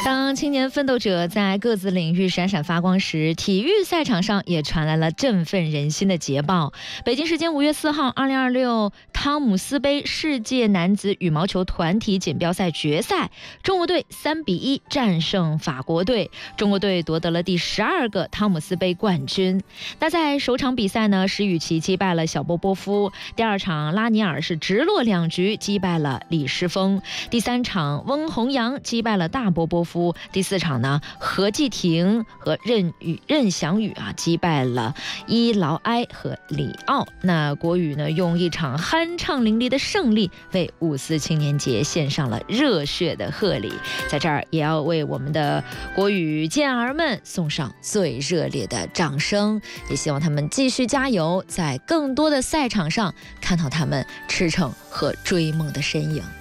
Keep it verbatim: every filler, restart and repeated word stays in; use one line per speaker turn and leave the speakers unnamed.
当青年奋斗者在各自领域闪闪发光时，体育赛场上也传来了振奋人心的捷报。北京时间五月四号，二零二六汤姆斯杯世界男子羽毛球团体锦标赛决赛，中国队三比一战胜法国队，中国队夺得了第十二个汤姆斯杯冠军。那在首场比赛呢，石宇奇击败了小波波夫，第二场拉尼尔是直落两局击败了李诗峰，第三场翁宏扬击败了大波波夫，第四场呢，何继廷和任宇任翔宇啊击败了伊劳埃和里奥。那国羽呢，用一场酣畅淋漓的胜利，为五四青年节献上了热血的贺礼。在这儿也要为我们的国羽健儿们送上最热烈的掌声，也希望他们继续加油，在更多的赛场上看到他们驰骋和追梦的身影。